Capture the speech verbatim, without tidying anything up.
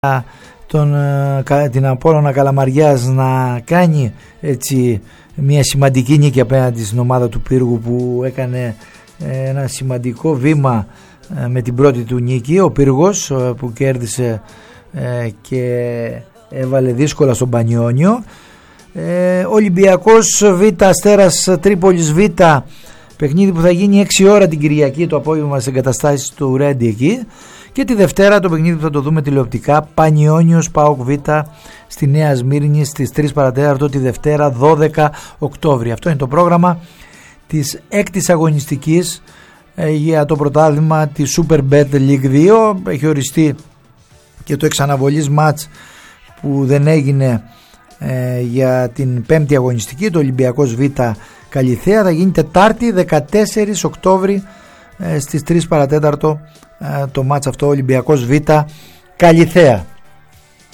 τον, την Απόλλωνα Καλαμαριάς να κάνει έτσι μια σημαντική νίκη απέναντι στην ομάδα του Πύργου, που έκανε ένα σημαντικό βήμα με την πρώτη του νίκη. Ο Πύργος που κέρδισε και έβαλε δύσκολα στον Πανιόνιο. Ολυμπιακός Β, Αστέρας Τρίπολης Β, παιχνίδι που θα γίνει έξι ώρα την Κυριακή το απόγευμα στις εγκαταστάσεις του Ρέντι εκεί. Και τη Δευτέρα το παιχνίδι που θα το δούμε τηλεοπτικά, Πανιόνιος ΠΑΟΚ Β στη Νέα Σμύρνη στις τρεις παρατέταρτο τη Δευτέρα δώδεκα Οκτώβρη. Αυτό είναι το πρόγραμμα της έκτης αγωνιστικής ε, για το πρωτάθλημα της Superbet League δύο. Έχει οριστεί και το εξαναβολής μάτς που δεν έγινε ε, για την πέμπτη αγωνιστική, το Ολυμπιακός Β Καλιθέα. Θα γίνει Τετάρτη δεκατέσσερις Οκτώβρη ε, στις τρεις παρατέταρτο ε, το μάτς αυτό, Ολυμπιακός Β Καλιθέα.